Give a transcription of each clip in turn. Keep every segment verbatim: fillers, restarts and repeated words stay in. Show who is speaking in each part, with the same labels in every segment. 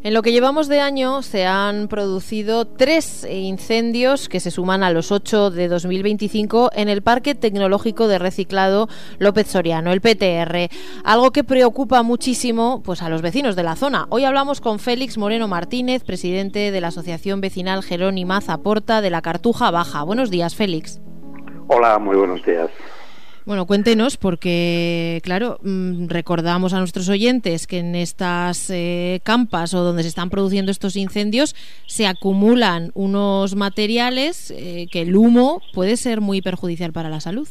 Speaker 1: En lo que llevamos de año se han producido tres incendios que se suman a los ocho de dos mil veinticinco en el Parque Tecnológico de Reciclado López Soriano, el P T R, algo que preocupa muchísimo pues a los vecinos de la zona. Hoy hablamos con Félix Moreno Martínez, presidente de la Asociación Vecinal Jerónima Zaporta de la Cartuja Baja. Buenos días, Félix.
Speaker 2: Hola, muy buenos días.
Speaker 1: Bueno, cuéntenos, porque, claro, recordamos a nuestros oyentes que en estas eh, campas o donde se están produciendo estos incendios se acumulan unos materiales eh, que el humo puede ser muy perjudicial para la salud.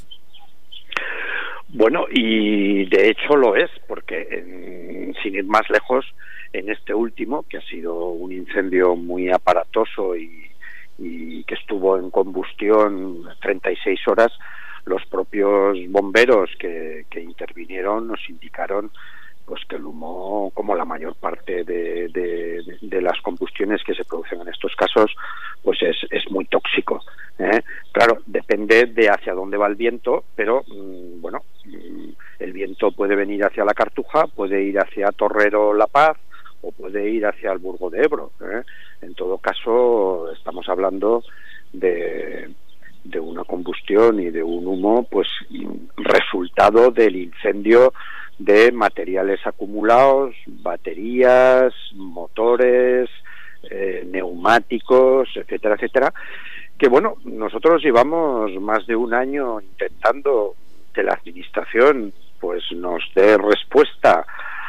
Speaker 2: Bueno, y de hecho lo es, porque en, sin ir más lejos, en este último, que ha sido un incendio muy aparatoso y, y que estuvo en combustión treinta y seis horas, los propios bomberos que, que intervinieron nos indicaron pues que el humo, como la mayor parte de, de, de las combustiones que se producen en estos casos, pues es, es muy tóxico, ¿eh? Claro, depende de hacia dónde va el viento, pero mmm, bueno, mmm, el viento puede venir hacia la Cartuja, puede ir hacia Torrero La Paz o puede ir hacia el Burgo de Ebro, ¿eh? En todo caso, estamos hablando de de una combustión y de un humo pues resultado del incendio de materiales acumulados, baterías, motores, eh, neumáticos, etcétera, etcétera, que bueno, nosotros llevamos más de un año intentando que la administración pues nos dé respuesta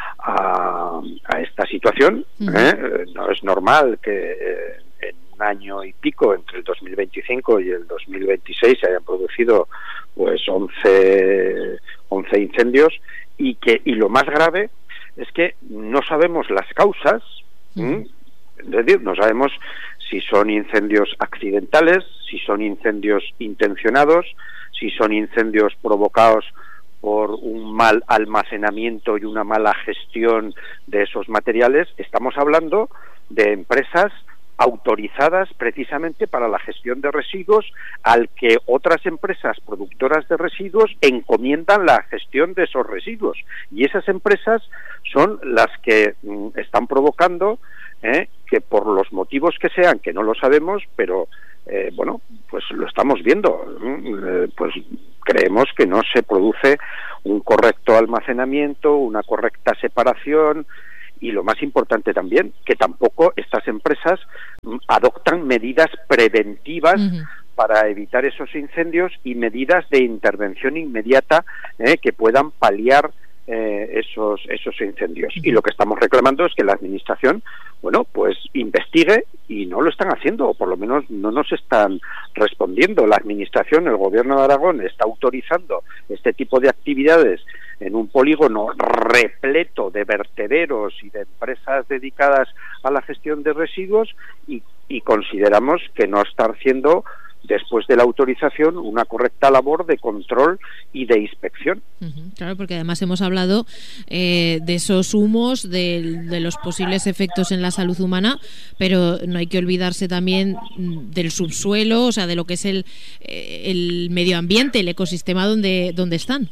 Speaker 2: a, a esta situación. Uh-huh. ¿eh? No es normal que eh, en un año y pico, entre el dos mil veinticinco y el dos mil veintiséis, se hayan producido pues once, once incendios, y que y lo más grave es que no sabemos las causas, ¿Mm? es decir, no sabemos si son incendios accidentales, si son incendios intencionados, si son incendios provocados por un mal almacenamiento y una mala gestión de esos materiales. Estamos hablando de empresas autorizadas precisamente para la gestión de residuos, al que otras empresas productoras de residuos encomiendan la gestión de esos residuos, y esas empresas son las que mm, están provocando eh, que por los motivos que sean, que no lo sabemos, pero eh, bueno, pues lo estamos viendo, eh, pues creemos que no se produce un correcto almacenamiento, una correcta separación. Y lo más importante también, que tampoco estas empresas adoptan medidas preventivas uh-huh. para evitar esos incendios y medidas de intervención inmediata eh, que puedan paliar eh, esos esos incendios. Uh-huh. Y lo que estamos reclamando es que la administración, bueno, pues investigue, y no lo están haciendo, o por lo menos no nos están respondiendo. La administración, el gobierno de Aragón, está autorizando este tipo de actividades en un polígono repleto de vertederos y de empresas dedicadas a la gestión de residuos, y, y consideramos que no está haciendo, después de la autorización, una correcta labor de control y de inspección.
Speaker 1: Uh-huh, claro, porque además hemos hablado eh, de esos humos, de, de los posibles efectos en la salud humana, pero no hay que olvidarse también del subsuelo, o sea, de lo que es el, el medio ambiente, el ecosistema donde, donde están.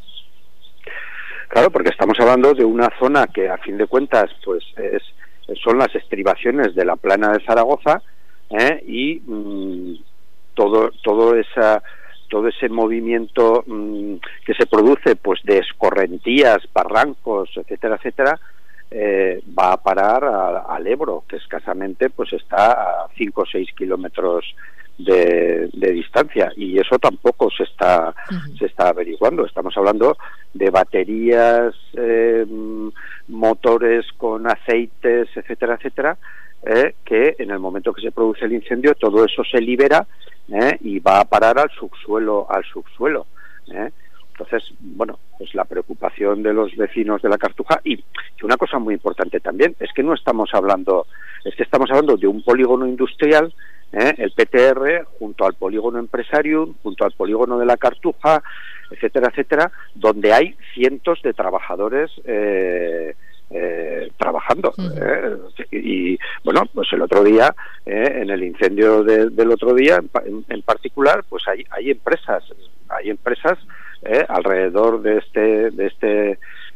Speaker 2: Claro, porque estamos hablando de una zona que, a fin de cuentas, pues es, son las estribaciones de la Plana de Zaragoza, ¿eh? y mmm, todo todo esa todo ese movimiento mmm, que se produce, pues de escorrentías, barrancos, etcétera, etcétera, eh, va a parar a, al Ebro, que escasamente pues está a cinco o seis kilómetros De, de distancia, y eso tampoco se está uh-huh. se está averiguando. Estamos hablando de baterías, eh, motores con aceites, etcétera, etcétera, eh, que en el momento que se produce el incendio todo eso se libera eh, y va a parar al subsuelo, al subsuelo. Eh. Entonces, bueno, pues la preocupación de los vecinos de la Cartuja, y, y una cosa muy importante también, es que no estamos hablando, es que estamos hablando de un polígono industrial, ¿eh? el P T R, junto al polígono Empresarium, junto al polígono de la Cartuja, etcétera, etcétera, donde hay cientos de trabajadores eh, eh, trabajando. Uh-huh. ¿eh? Y, bueno, pues el otro día, eh, en el incendio de, del otro día, en, en particular, pues hay, hay empresas, hay empresas eh, alrededor de este, de este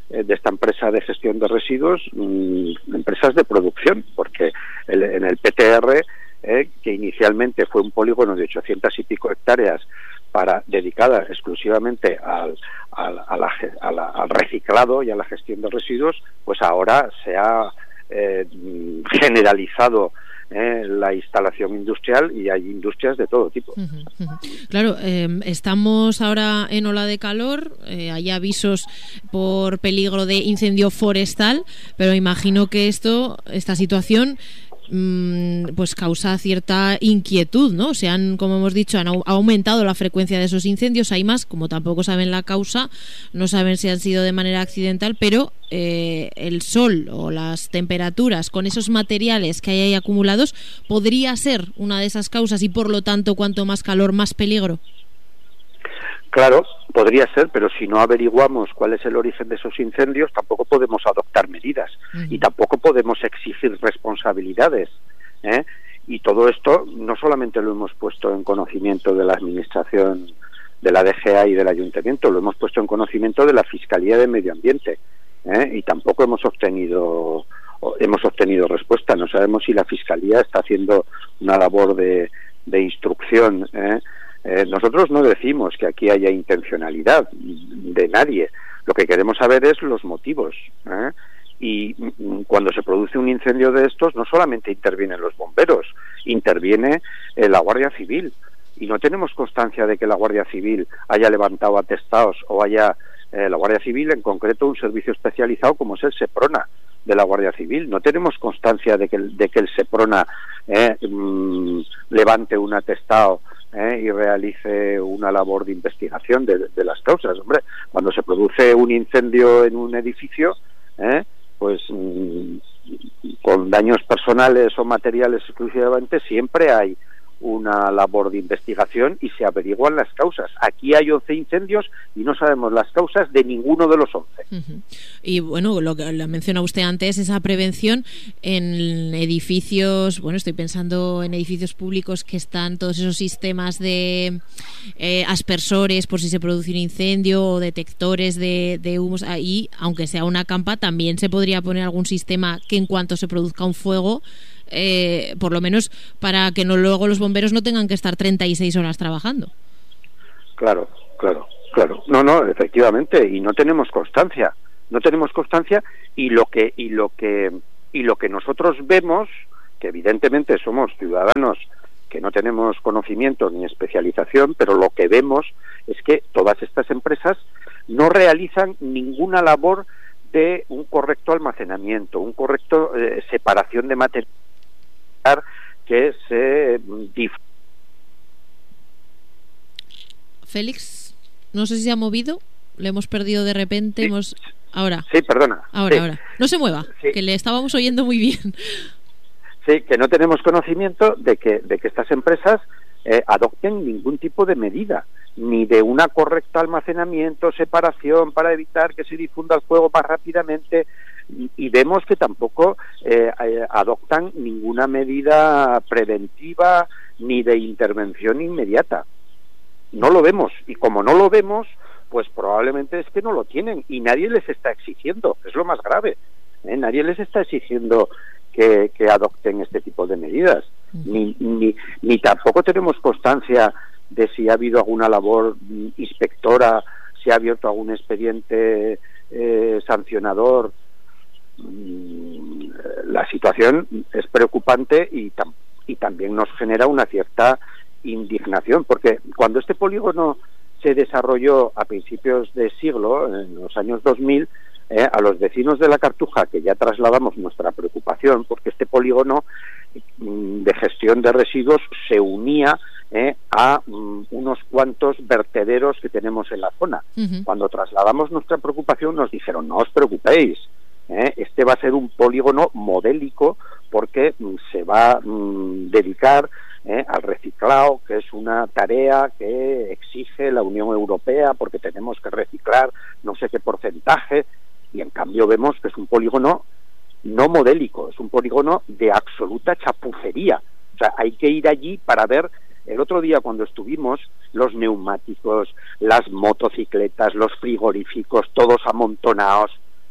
Speaker 2: de esta empresa de gestión de residuos, mmm, empresas de producción, porque el, en el P T R, eh, que inicialmente fue un polígono de ochocientas y pico hectáreas para dedicada exclusivamente al, al, a la, a la, al reciclado y a la gestión de residuos, pues ahora se ha eh, generalizado Eh, la instalación industrial y hay industrias de todo tipo.
Speaker 1: Uh-huh, uh-huh. Claro, eh, estamos ahora en ola de calor, eh, hay avisos por peligro de incendio forestal, pero imagino que esto, esta situación pues causa cierta inquietud, ¿no? Se han, como hemos dicho, han ha aumentado la frecuencia de esos incendios. Hay más, como tampoco saben la causa, no saben si han sido de manera accidental, pero eh, el sol o las temperaturas con esos materiales que hay ahí acumulados podría ser una de esas causas y, por lo tanto, cuanto más calor, más peligro.
Speaker 2: Claro, podría ser, pero si no averiguamos cuál es el origen de esos incendios, tampoco podemos adoptar medidas uh-huh. y tampoco podemos exigir responsabilidades, ¿eh? Y todo esto no solamente lo hemos puesto en conocimiento de la Administración, de la D G A y del Ayuntamiento, lo hemos puesto en conocimiento de la Fiscalía de Medio Ambiente, ¿eh? Y tampoco hemos obtenido hemos obtenido respuesta. No sabemos si la Fiscalía está haciendo una labor de, de instrucción, ¿eh? Eh, nosotros no decimos que aquí haya intencionalidad de nadie. Lo que queremos saber es los motivos, ¿eh? Y cuando se produce un incendio de estos, no solamente intervienen los bomberos, interviene eh, la Guardia Civil. Y no tenemos constancia de que la Guardia Civil haya levantado atestados o haya eh, la Guardia Civil, en concreto un servicio especializado como es el SEPRONA de la Guardia Civil. No tenemos constancia de que, de que el SEPRONA eh, mmm, levante un atestado Eh, y realice una labor de investigación de, de las causas. Hombre, cuando se produce un incendio en un edificio, eh, pues mmm, con daños personales o materiales exclusivamente, siempre hay una labor de investigación y se averiguan las causas. Aquí hay once incendios y no sabemos las causas de ninguno de los once.
Speaker 1: Uh-huh. Y bueno, lo que le mencionó usted antes, esa prevención en edificios, bueno, estoy pensando en edificios públicos que están todos esos sistemas de eh, aspersores por si se produce un incendio o detectores de, de humos. Ahí, aunque sea una campa, también se podría poner algún sistema que en cuanto se produzca un fuego, Eh, por lo menos para que no luego los bomberos no tengan que estar treinta y seis horas trabajando.
Speaker 2: Claro, claro, claro. No, no, efectivamente, y no tenemos constancia, no tenemos constancia y lo que y lo que y lo que nosotros vemos, que evidentemente somos ciudadanos que no tenemos conocimiento ni especialización, pero lo que vemos es que todas estas empresas no realizan ninguna labor de un correcto almacenamiento, un correcto eh, separación de material que se dif-
Speaker 1: Félix, no sé si se ha movido, le hemos perdido de repente,
Speaker 2: sí.
Speaker 1: hemos ahora.
Speaker 2: Sí, perdona.
Speaker 1: Ahora,
Speaker 2: sí.
Speaker 1: ahora. No se mueva, sí. Que le estábamos oyendo muy bien.
Speaker 2: Sí, que no tenemos conocimiento de que de que estas empresas eh, adopten ningún tipo de medida, ni de una correcta almacenamiento, separación para evitar que se difunda el fuego más rápidamente, y, y vemos que tampoco eh, eh, adoptan ninguna medida preventiva ni de intervención inmediata. No lo vemos, y como no lo vemos, pues probablemente es que no lo tienen y nadie les está exigiendo, es lo más grave, ¿eh? Nadie les está exigiendo que, que adopten este tipo de medidas, ni, ni, ni tampoco tenemos constancia de si ha habido alguna labor inspectora, si ha abierto algún expediente eh, sancionador. La situación es preocupante y, tam- y también nos genera una cierta indignación, porque cuando este polígono se desarrolló a principios de siglo, en los años dos mil, eh, a los vecinos de la Cartuja, que ya trasladamos nuestra preocupación, porque este polígono mm, de gestión de residuos se unía Eh, a um, unos cuantos vertederos que tenemos en la zona. Uh-huh. Cuando trasladamos nuestra preocupación nos dijeron, no os preocupéis, ¿eh? Este va a ser un polígono modélico porque um, se va a um, dedicar eh, al reciclado, que es una tarea que exige la Unión Europea porque tenemos que reciclar no sé qué porcentaje, y en cambio vemos que es un polígono no modélico, es un polígono de absoluta chapucería. O sea, hay que ir allí para ver. El otro día cuando estuvimos, los neumáticos, las motocicletas, los frigoríficos, todos amontonados,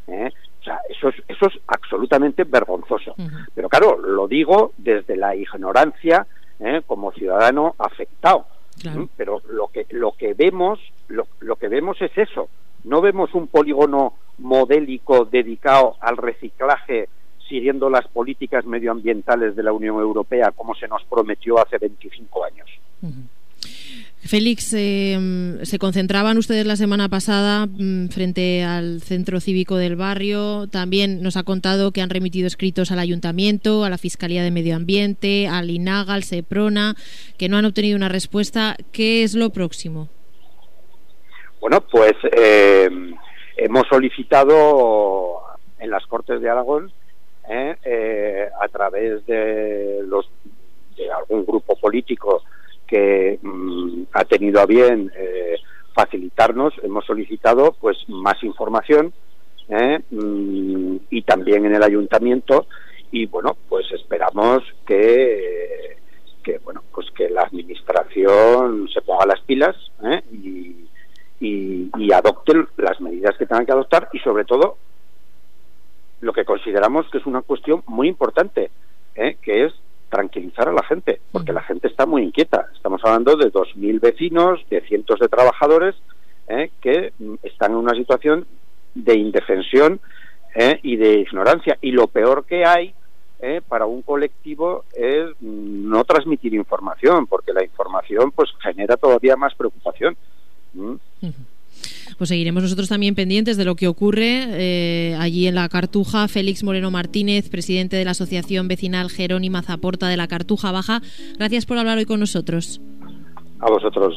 Speaker 2: ¿eh? O sea, eso es, eso es absolutamente vergonzoso.
Speaker 1: Uh-huh.
Speaker 2: Pero claro, lo digo desde la ignorancia, ¿eh? Como ciudadano afectado.
Speaker 1: Claro.
Speaker 2: ¿eh? Pero lo que lo que vemos, lo, lo que vemos es eso. No vemos un polígono modélico dedicado al reciclaje, siguiendo las políticas medioambientales de la Unión Europea, como se nos prometió hace veinticinco años.
Speaker 1: Uh-huh. Félix, eh, se concentraban ustedes la semana pasada mmm, frente al Centro Cívico del Barrio. También nos ha contado que han remitido escritos al Ayuntamiento, a la Fiscalía de Medio Ambiente, al INAGA, al SEPRONA, que no han obtenido una respuesta. ¿Qué es lo próximo?
Speaker 2: Bueno, pues eh, hemos solicitado en las Cortes de Aragón, eh, eh, a través de, los, de algún grupo político que mmm, ha tenido a bien eh, facilitarnos, hemos solicitado pues más información eh, mmm, y también en el ayuntamiento, y bueno, pues esperamos que, que bueno, pues que la administración se ponga las pilas eh, y, y, y adopte las medidas que tengan que adoptar, y sobre todo lo que consideramos que es una cuestión muy importante, eh, que es tranquilizar a la gente, porque la gente está muy inquieta. Estamos hablando de dos mil vecinos, de cientos de trabajadores eh, que están en una situación de indefensión eh, y de ignorancia. Y lo peor que hay eh, para un colectivo es no transmitir información, porque la información pues genera todavía más preocupación. ¿Mm? Uh-huh.
Speaker 1: Pues seguiremos nosotros también pendientes de lo que ocurre eh, allí en la Cartuja. Félix Moreno Martínez, presidente de la Asociación Vecinal Jerónima Zaporta de la Cartuja Baja, gracias por hablar hoy con nosotros.
Speaker 2: A vosotros.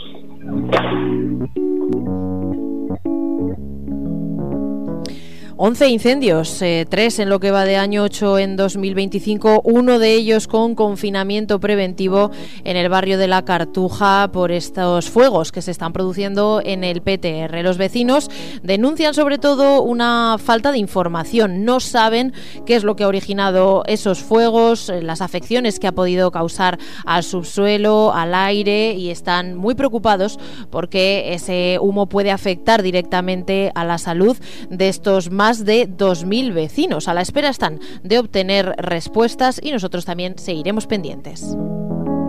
Speaker 1: once incendios, eh, tres en lo que va de año, ocho en dos mil veinticinco, uno de ellos con confinamiento preventivo en el barrio de la Cartuja por estos fuegos que se están produciendo en el P T R. Los vecinos denuncian sobre todo una falta de información, no saben qué es lo que ha originado esos fuegos, las afecciones que ha podido causar al subsuelo, al aire, y están muy preocupados porque ese humo puede afectar directamente a la salud de estos más más de dos mil vecinos. A la espera están de obtener respuestas y nosotros también seguiremos pendientes.